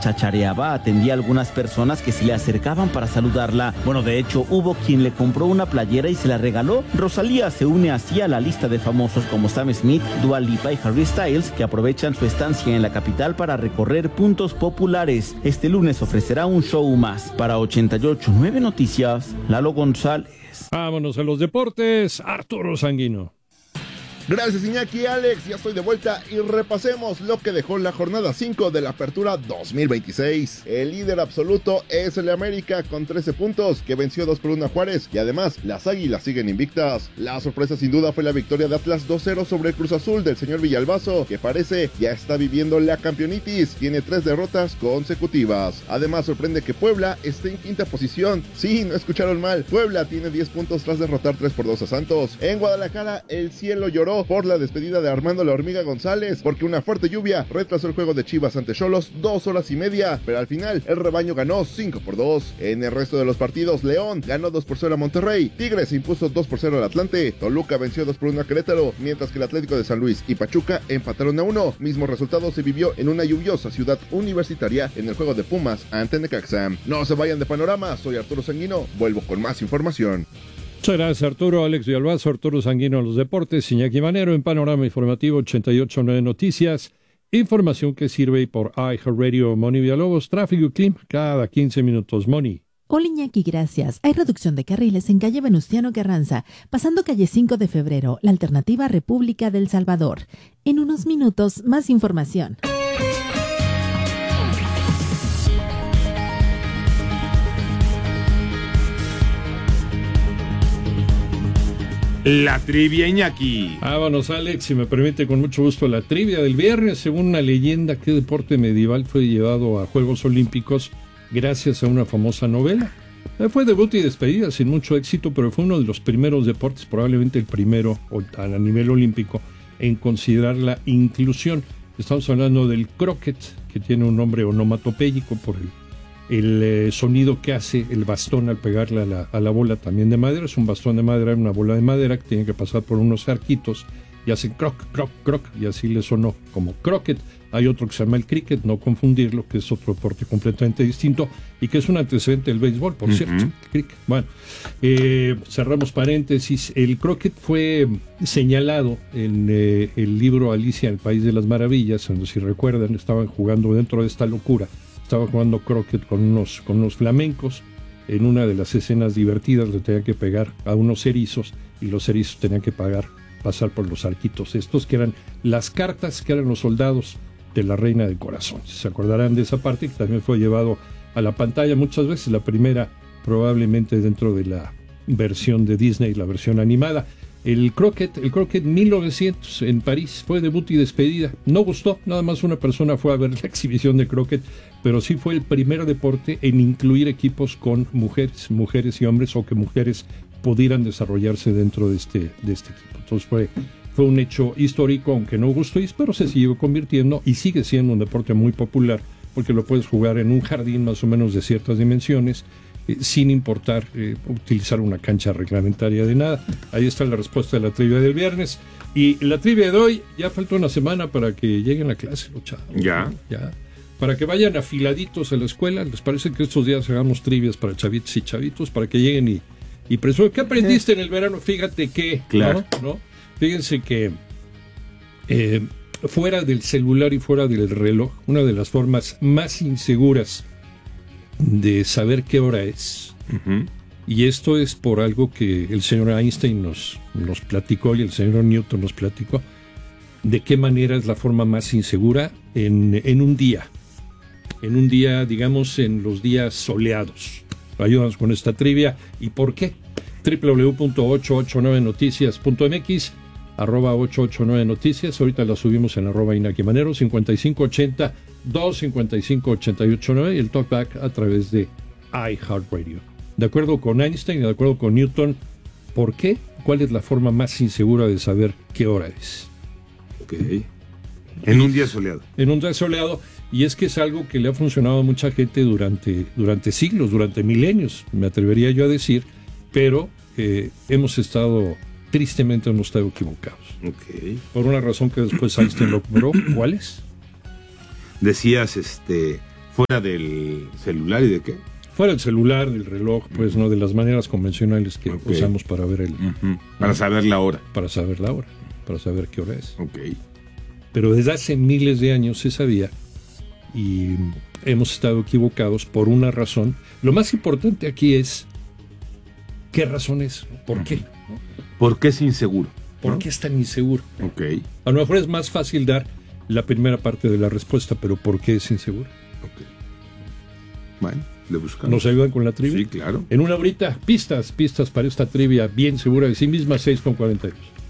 chachareaba, atendía a algunas personas que se le acercaban para saludarla. Bueno, de hecho, hubo quien le compró una playera y se la regaló. Rosalía se une así a la lista de famosos como Sam Smith, Dua Lipa y Harry Styles, que aprovechan su estancia en la capital para recorrer puntos populares. Este lunes ofrecerá un show más. Para 88.9 Noticias, Lalo González. Vámonos a los deportes, Arturo Sanguino. Gracias, Iñaki. Alex, ya estoy de vuelta y repasemos lo que dejó la jornada 5 de la Apertura 2026. El líder absoluto es el América con 13 puntos, que venció 2-1 a Juárez, y además las Águilas siguen invictas. La sorpresa sin duda fue la victoria de Atlas 2-0 sobre el Cruz Azul del señor Villalbazo, que parece ya está viviendo la campeonitis, tiene 3 derrotas consecutivas. Además sorprende que Puebla esté en quinta posición. Sí, no escucharon mal, Puebla tiene 10 puntos tras derrotar 3-2 a Santos. En Guadalajara el cielo lloró por la despedida de Armando La Hormiga González, porque una fuerte lluvia retrasó el juego de Chivas ante Xolos 2 horas y media, pero al final el rebaño ganó 5-2. En el resto de los partidos, León ganó 2-0 a Monterrey, Tigres impuso 2-0 al Atlante, Toluca venció 2-1 a Querétaro, mientras que el Atlético de San Luis y Pachuca empataron a 1. Mismo resultado se vivió en una lluviosa ciudad universitaria en el juego de Pumas ante Necaxa. No se vayan de Panorama, soy Arturo Sanguino, vuelvo con más información. Muchas gracias, Arturo. Alex Villalbazo, Arturo Sanguino a los deportes, Iñaki Manero en Panorama Informativo 88.9 Noticias. Información que sirve por iHeartRadio. Moni Villalobos, tráfico y clima cada 15 minutos. Moni. Hola, Iñaki, gracias. Hay reducción de carriles en calle Venustiano Carranza, pasando calle 5 de febrero, la alternativa República del Salvador. En unos minutos, más información. La trivia, Iñaki. Vámonos, Alex, si me permite, con mucho gusto, la trivia del viernes. Según una leyenda, ¿qué deporte medieval fue llevado a Juegos Olímpicos gracias a una famosa novela? Fue debut y despedida sin mucho éxito, pero fue uno de los primeros deportes, probablemente el primero a nivel olímpico, en considerar la inclusión. Estamos hablando del croquet, que tiene un nombre onomatopéyico por el sonido que hace el bastón al pegarle a la bola también de madera. Es un bastón de madera, una bola de madera que tiene que pasar por unos arquitos y hace croc, croc, croc, y así le sonó como croquet. Hay otro que se llama el cricket, no confundirlo, que es otro deporte completamente distinto y que es un antecedente del béisbol, por cierto. Cricket. Bueno, cerramos paréntesis. El croquet fue señalado en el libro Alicia en el País de las Maravillas, donde, si recuerdan, estaban jugando dentro de esta locura. Estaba jugando croquet con unos flamencos. En una de las escenas divertidas le tenían que pegar a unos erizos y los erizos tenían que pasar por los arquitos estos, que eran las cartas que eran los soldados de la Reina del Corazón. Se acordarán de esa parte, que también fue llevado a la pantalla muchas veces. La primera probablemente dentro de la versión de Disney, la versión animada. El croquet 1900 en París fue debut y despedida. No gustó, nada más una persona fue a ver la exhibición de croquet, pero sí fue el primer deporte en incluir equipos con mujeres y hombres, o que mujeres pudieran desarrollarse dentro de este equipo. Entonces fue un hecho histórico, aunque no gustó, pero se siguió convirtiendo y sigue siendo un deporte muy popular, porque lo puedes jugar en un jardín más o menos de ciertas dimensiones, sin importar utilizar una cancha reglamentaria de nada. Ahí está la respuesta de la trivia del viernes. Y la trivia de hoy, ya falta una semana para que lleguen a clase, los chavos. Ya. Para que vayan afiladitos a la escuela. ¿Les parece que estos días hagamos trivias para chavitos y chavitos? Para que lleguen y presumen. ¿Qué aprendiste en el verano? Fíjate que... Claro. ¿no? Fíjense que fuera del celular y fuera del reloj, una de las formas más inseguras de saber qué hora es, y esto es por algo que el señor Einstein nos platicó y el señor Newton nos platicó, de qué manera es la forma más insegura en un día, digamos, en los días soleados. Ayúdanos con esta trivia. ¿Y por qué? www.889noticias.mx, @889noticias. Ahorita la subimos en @Iñaki Manero, 5580-255-889, y el talkback a través de iHeartRadio. De acuerdo con Einstein y de acuerdo con Newton, ¿por qué? ¿Cuál es la forma más insegura de saber qué hora es? Ok. En un día soleado. En un día soleado, y es que es algo que le ha funcionado a mucha gente durante siglos, durante milenios, me atrevería yo a decir, pero tristemente hemos estado equivocados. Okay. Por una razón que después Einstein lo compró. ¿Cuál es? Decías, Fuera del celular y de qué. Fuera el celular, del reloj, pues no de las maneras convencionales que Ok. usamos para ver Para saber la hora. para saber la hora, para saber qué hora es. Ok. Pero desde hace miles de años se sabía y hemos estado equivocados por una razón. Lo más importante aquí es qué razón es, por qué, ¿no? ¿Por qué es inseguro? ¿Por qué es tan inseguro? Ok. A lo mejor es más fácil dar la primera parte de la respuesta, pero ¿por qué es inseguro? Ok. Bueno, le buscamos. ¿Nos ayudan con la trivia? Sí, claro. En una horita, pistas para esta trivia bien segura de sí misma, 6:42.